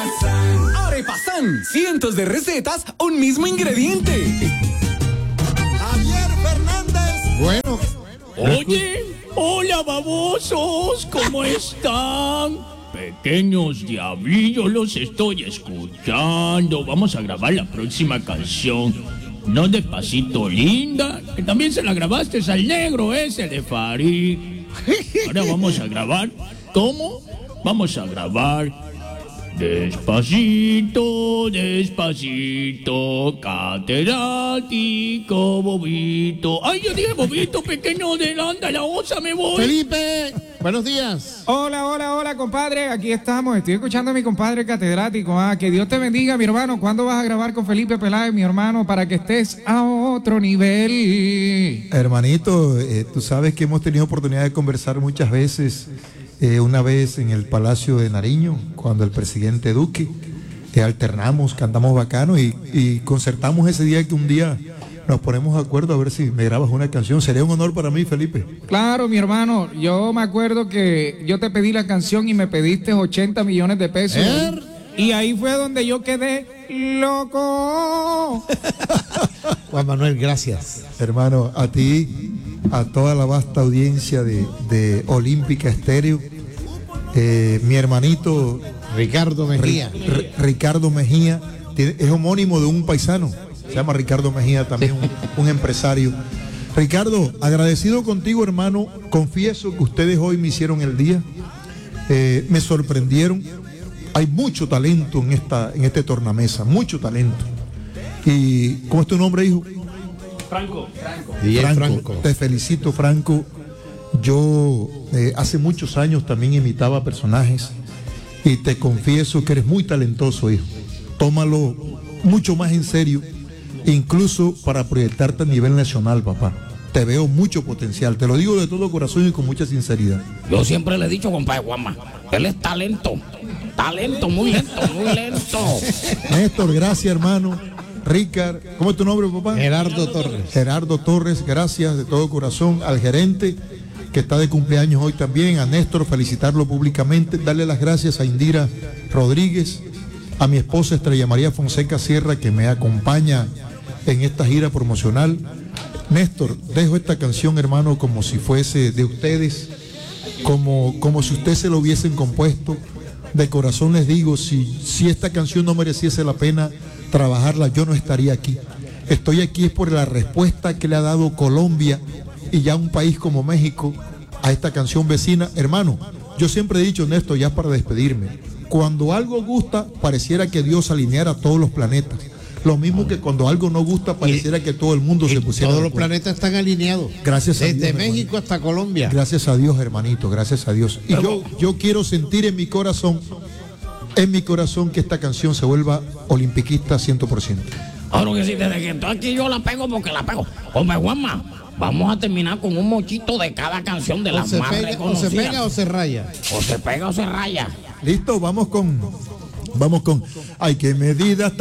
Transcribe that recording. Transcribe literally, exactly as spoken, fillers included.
Arepasán. Arepasán, cientos de recetas, un mismo ingrediente. Javier Fernández. Bueno. Oye, hola babosos, ¿cómo están? Pequeños diablillos, los estoy escuchando. Vamos a grabar la próxima canción. No Despacito Linda, que también se la grabaste al negro ese de Farid. Ahora vamos a grabar. ¿Cómo? Vamos a grabar Despacito, despacito, catedrático, bobito. Ay, yo dije bobito, pequeño, adelanta la osa, me voy. Felipe, buenos días. Hola, hola, hola, compadre. Aquí estamos. Estoy escuchando a mi compadre catedrático. Ah, que Dios te bendiga, mi hermano. ¿Cuándo vas a grabar con Felipe Peláez, mi hermano, para que estés a otro nivel? Hermanito, eh, tú sabes que hemos tenido oportunidad de conversar muchas veces. Eh, una vez en el Palacio de Nariño, cuando el presidente Duque, eh, alternamos, cantamos bacano y, y concertamos ese día que un día nos ponemos de acuerdo a ver si me grabas una canción. Sería un honor para mí, Felipe. Claro, mi hermano. Yo me acuerdo que yo te pedí la canción y me pediste ochenta millones de pesos. ¿Eh? Y ahí fue donde yo quedé loco. Juan Manuel, gracias. Hermano, a ti, a toda la vasta audiencia de, de Olímpica Estéreo, eh, mi hermanito Ricardo Mejía. Ri, Ri, Ricardo Mejía, tiene, es homónimo de un paisano, se llama Ricardo Mejía, también un, un empresario. Ricardo, agradecido contigo, hermano. Confieso que ustedes hoy me hicieron el día, eh, me sorprendieron. Hay mucho talento en esta, en este tornamesa, mucho talento. ¿Y cómo es tu nombre, hijo? Franco. Franco. Franco. Franco. Te felicito, Franco. Yo eh, hace muchos años también imitaba personajes y te confieso que eres muy talentoso, hijo. Tómalo mucho más en serio, incluso para proyectarte a nivel nacional, papá. Te veo mucho potencial, te lo digo de todo corazón y con mucha sinceridad. Yo siempre le he dicho, compadre Juanma, él es talento. Talento, muy lento, muy lento. Néstor, gracias, hermano. Ricard, ¿cómo es tu nombre, papá? Gerardo Torres. Gerardo Torres, gracias de todo corazón. Al gerente que está de cumpleaños hoy también, a Néstor, felicitarlo públicamente, darle las gracias a Indira Rodríguez, a mi esposa Estrella María Fonseca Sierra, que me acompaña en esta gira promocional. Néstor, dejo esta canción, hermano, como si fuese de ustedes, como, como si ustedes se lo hubiesen compuesto. De corazón les digo, si, si esta canción no mereciese la pena trabajarla, yo no estaría aquí. Estoy aquí es por la respuesta que le ha dado Colombia y ya un país como México a esta canción vecina. Hermano, yo siempre he dicho, Néstor, ya para despedirme, cuando algo gusta, pareciera que Dios alineara todos los planetas. Lo mismo que cuando algo no gusta, pareciera y, que todo el mundo se pusiera. Todos los planetas están alineados. Gracias a Dios. Desde México hermano. Hasta Colombia. Gracias a Dios, hermanito, gracias a Dios. Y yo, yo quiero sentir en mi corazón, en mi corazón, que esta canción se vuelva olimpiquista cien por ciento. Ahora que sí, desde que estoy aquí yo la pego porque la pego. Hombre, Juanma, vamos a terminar con un mochito de cada canción de las más pega, reconocidas. O se pega o se raya. O se pega o se raya. Listo, vamos con, vamos con, ay, qué medidas